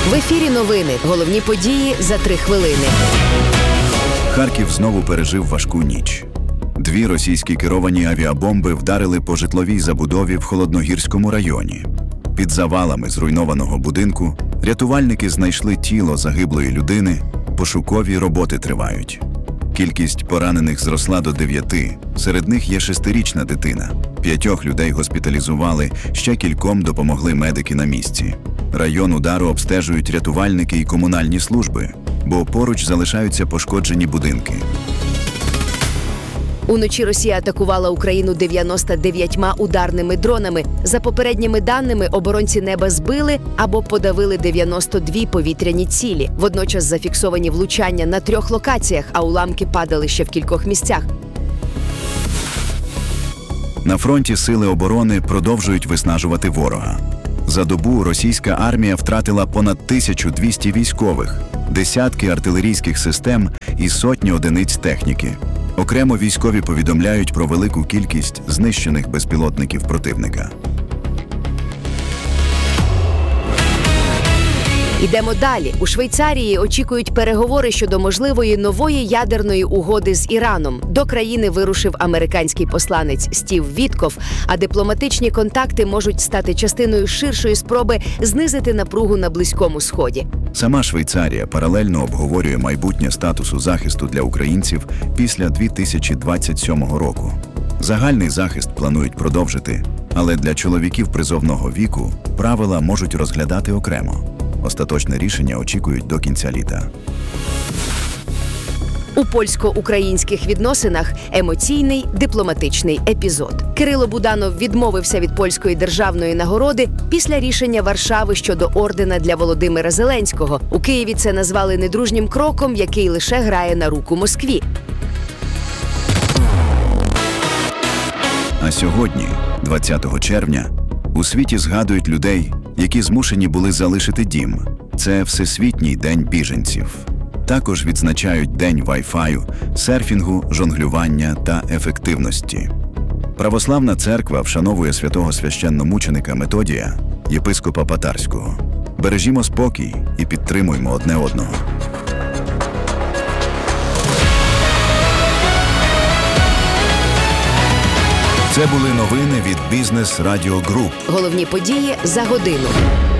В ефірі новини. Головні події за 3 хвилини. Харків знову пережив важку ніч. 2 російські керовані авіабомби вдарили по житловій забудові в Холодногірському районі. Під завалами зруйнованого будинку рятувальники знайшли тіло загиблої людини, пошукові роботи тривають. Кількість поранених зросла до 9, серед них є 6-річна дитина. 5 людей госпіталізували, ще кільком допомогли медики на місці. Район удару обстежують рятувальники і комунальні служби, бо поруч залишаються пошкоджені будинки. Уночі Росія атакувала Україну 99 ударними дронами. За попередніми даними, оборонці неба збили або подавили 92 повітряні цілі. Водночас зафіксовані влучання на 3 локаціях, а уламки падали ще в кількох місцях. На фронті сили оборони продовжують виснажувати ворога. За добу російська армія втратила понад 1200 військових, десятки артилерійських систем і сотні одиниць техніки. Окремо військові повідомляють про велику кількість знищених безпілотників противника. Ідемо далі. У Швейцарії очікують переговори щодо можливої нової ядерної угоди з Іраном. До країни вирушив американський посланець Стів Вітков, а дипломатичні контакти можуть стати частиною ширшої спроби знизити напругу на Близькому Сході. Сама Швейцарія паралельно обговорює майбутнє статусу захисту для українців після 2027 року. Загальний захист планують продовжити, але для чоловіків призовного віку правила можуть розглядати окремо. Остаточне рішення очікують до кінця літа. У польсько-українських відносинах емоційний дипломатичний епізод. Кирило Буданов відмовився від польської державної нагороди після рішення Варшави щодо ордена для Володимира Зеленського. У Києві це назвали недружнім кроком, який лише грає на руку Москві. А сьогодні, 20 червня, у світі згадують людей, які змушені були залишити дім. Це Всесвітній день біженців. Також відзначають День вай-фаю, серфінгу, жонглювання та ефективності. Православна церква вшановує святого священномученика Методія, єпископа Патарського. Бережімо спокій і підтримуймо одне одного. Це були новини від Бізнес Радіо Груп. Головні події за годину.